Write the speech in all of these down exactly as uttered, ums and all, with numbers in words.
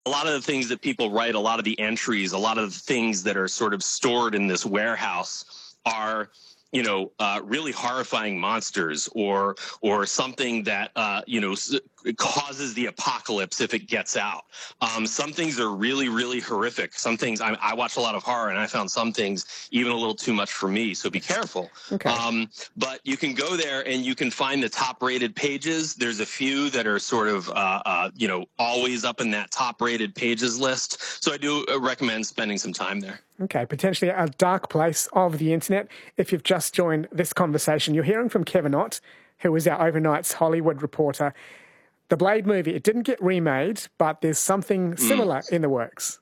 a lot of the things that people write, a lot of the entries, a lot of the things that are sort of stored in this warehouse are, you know, uh, really horrifying monsters, or or something that uh, you know s- causes the apocalypse if it gets out. Um, some things are really, really horrific. Some things I, I watch a lot of horror, and I found some things even a little too much for me. So be careful. Okay. Um, but you can go there and you can find the top-rated pages. There's a few that are sort of uh, uh, you know always up in that top-rated pages list. So I do uh, recommend spending some time there. Okay, potentially a dark place of the internet. If you've just joined this conversation, you're hearing from Kevin Ott, who is our overnight's Hollywood reporter. The Blade movie, it didn't get remade, but there's something similar mm. in the works.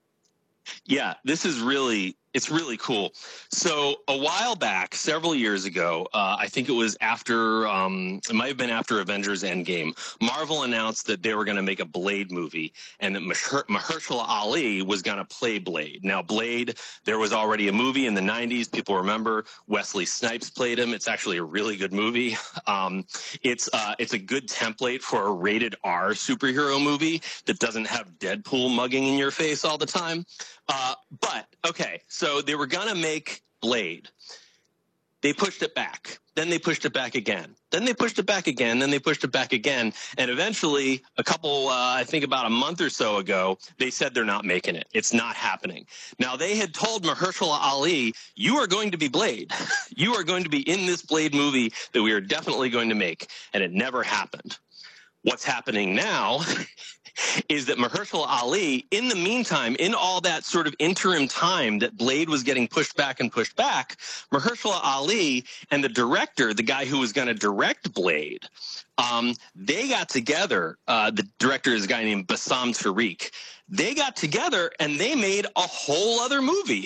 Yeah, this is really, it's really cool. So a while back, several years ago, uh, I think it was after, um, it might have been after Avengers Endgame, Marvel announced that they were going to make a Blade movie, and that Maher- Mahershala Ali was going to play Blade. Now, Blade, there was already a movie in the nineties. People remember Wesley Snipes played him. It's actually a really good movie. Um, it's uh, it's a good template for a rated R superhero movie that doesn't have Deadpool mugging in your face all the time. Uh, but, okay, so they were going to make Blade. They pushed it back. Then they pushed it back again. Then they pushed it back again. Then they pushed it back again. And eventually, a couple, uh, I think about a month or so ago, they said they're not making it. It's not happening. Now, they had told Mahershala Ali, you are going to be Blade. You are going to be in this Blade movie that we are definitely going to make. And it never happened. What's happening now is that Mahershala Ali, in the meantime, in all that sort of interim time that Blade was getting pushed back and pushed back, Mahershala Ali and the director, the guy who was going to direct Blade, um, they got together. Uh, the director is a guy named Bassam Tariq. They got together and they made a whole other movie.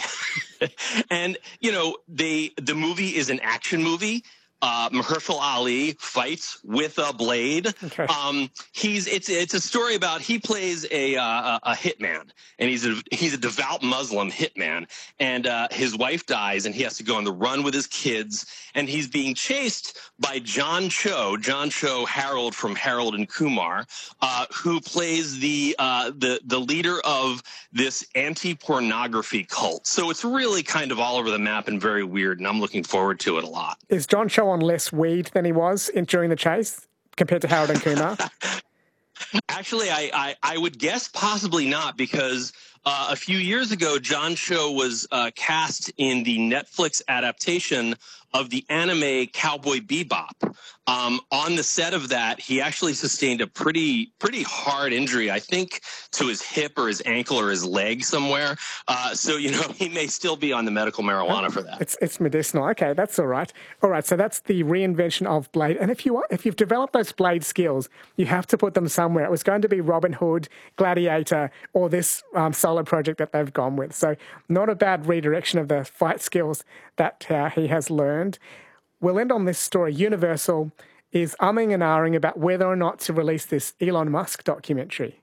And, you know, they the movie is an action movie. Uh, Mahershala Ali fights with a blade. Okay. Um, he's it's it's a story about he plays a uh, a hitman, and he's a he's a devout Muslim hitman, and uh, his wife dies, and he has to go on the run with his kids, and he's being chased by John Cho, John Cho Harold from Harold and Kumar, uh, who plays the uh, the the leader of this anti-pornography cult. So it's really kind of all over the map and very weird, and I'm looking forward to it a lot. Is John Cho on less weed than he was in, during the chase compared to Harold and Kumar? Actually, I, I, I would guess possibly not, because uh, a few years ago, John Cho was uh, cast in the Netflix adaptation of the anime Cowboy Bebop. Um, on the set of that, he actually sustained a pretty pretty hard injury, I think, to his hip or his ankle or his leg somewhere. Uh, so, you know, he may still be on the medical marijuana for that. It's it's medicinal. Okay, that's all right. All right, so that's the reinvention of Blade. And if you if you've developed those Blade skills, you have to put them somewhere. It was going to be Robin Hood, Gladiator, or this um, solo project that they've gone with. So not a bad redirection of the fight skills that uh, he has learned. We'll end on this story. Universal is umming and ahhing about whether or not to release this Elon Musk documentary.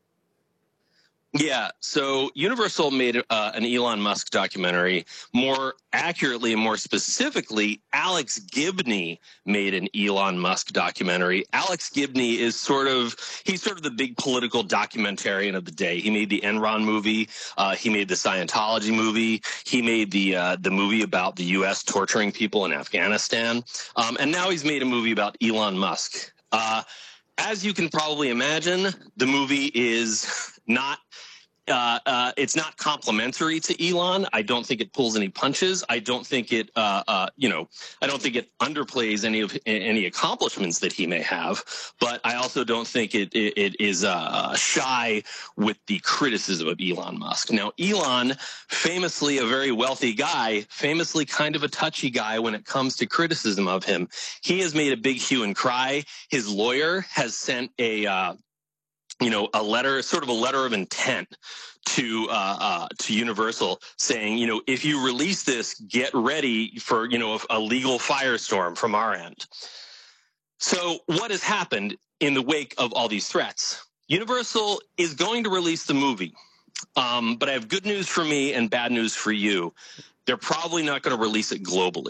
Yeah, so Universal made uh, an Elon Musk documentary. More accurately and more specifically, Alex Gibney made an Elon Musk documentary. Alex Gibney is sort of, he's sort of the big political documentarian of the day. He made the Enron movie. Uh, he made the Scientology movie. He made the uh, the movie about the U S torturing people in Afghanistan. Um, and now he's made a movie about Elon Musk. Uh, as you can probably imagine, the movie is not Uh, uh, it's not complimentary to Elon. I don't think it pulls any punches. I don't think it, uh, uh, you know, I don't think it underplays any of any accomplishments that he may have. But I also don't think it it, it is uh, shy with the criticism of Elon Musk. Now, Elon, famously a very wealthy guy, famously kind of a touchy guy when it comes to criticism of him. He has made a big hue and cry. His lawyer has sent a uh, you know, a letter, sort of a letter of intent to uh, uh, to Universal saying, you know, if you release this, get ready for, you know, a, a legal firestorm from our end. So what has happened in the wake of all these threats? Universal is going to release the movie, um, but I have good news for me and bad news for you. They're probably not going to release it globally.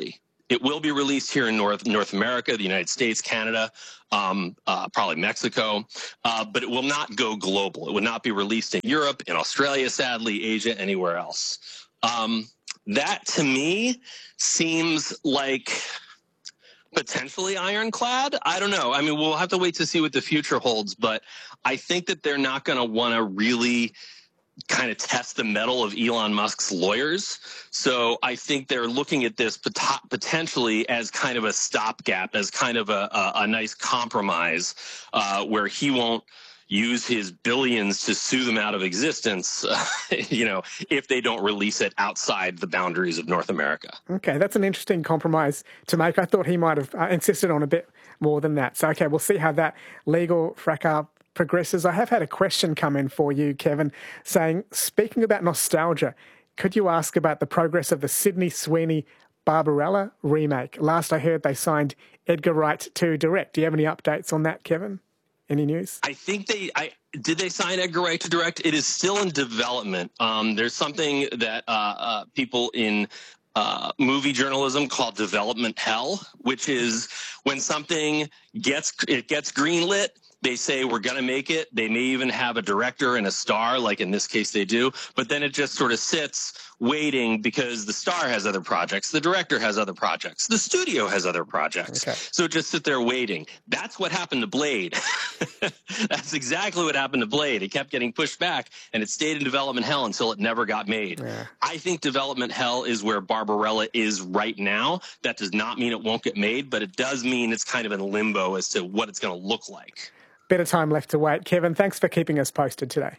It will be released here in North North America, the United States, Canada, um, uh, probably Mexico, uh, but it will not go global. It would not be released in Europe, in Australia, sadly, Asia, anywhere else. Um, that, to me, seems like potentially ironclad. I don't know. I mean, we'll have to wait to see what the future holds, but I think that they're not going to want to really kind of test the mettle of Elon Musk's lawyers. So I think they're looking at this pot- potentially as kind of a stopgap, as kind of a, a, a nice compromise uh, where he won't use his billions to sue them out of existence, uh, you know, if they don't release it outside the boundaries of North America. Okay, that's an interesting compromise to make. I thought he might have uh, insisted on a bit more than that. So, okay, we'll see how that legal fracas progresses. I have had a question come in for you, Kevin, saying, speaking about nostalgia, could you ask about the progress of the Sydney Sweeney Barbarella remake? Last I heard they signed Edgar Wright to direct. Do you have any updates on that, Kevin? Any news? I think they, I did they sign Edgar Wright to direct? It is still in development. Um, there's something that uh, uh, people in Uh, movie journalism called development hell, which is when something gets it gets greenlit, they say we're going to make it. They may even have a director and a star, like in this case they do, but then it just sort of sits waiting because the star has other projects, the director has other projects, the studio has other projects. Okay. So it just sit there waiting. That's what happened to Blade. That's exactly what happened to Blade. It kept getting pushed back, and it stayed in development hell until it never got made. Yeah. I think development hell is where Barbarella is right now. That does not mean it won't get made, but it does mean it's kind of in limbo as to what it's going to look like. Bit of time left to wait. Kevin, thanks for keeping us posted today.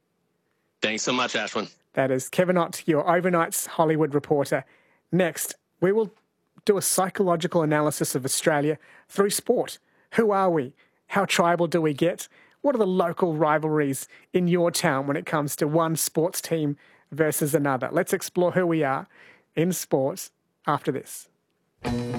Thanks so much, Ashwin. That is Kevin Ott, your Overnight's Hollywood reporter. Next, we will do a psychological analysis of Australia through sport. Who are we? How tribal do we get? What are the local rivalries in your town when it comes to one sports team versus another? Let's explore who we are in sports after this.